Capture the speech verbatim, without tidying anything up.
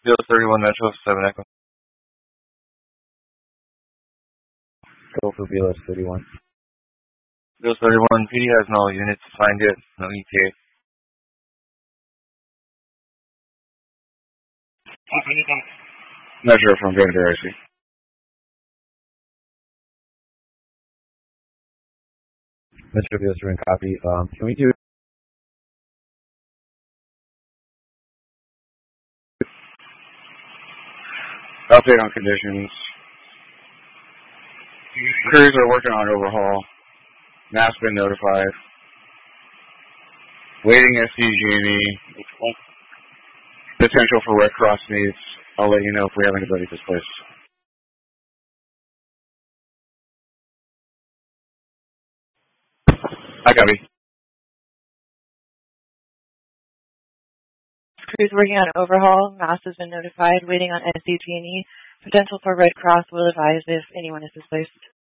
Bill thirty-one Metro, seven Echo. Go for B L S thirty-one. Bill thirty-one, P D has no units assigned yet, no E T A. Metro from Vander, I see. Metro B L S thirty-one, copy. Um, can we do update on conditions? Crews are working on overhaul. N A S been notified. Waiting S D G and E. Potential for Red Cross needs. I'll let you know if we have anybody displaced. I copy. Crews working on overhaul. N A S has been notified. Waiting on S D G and E. Potential for Red Cross will advise if anyone is displaced.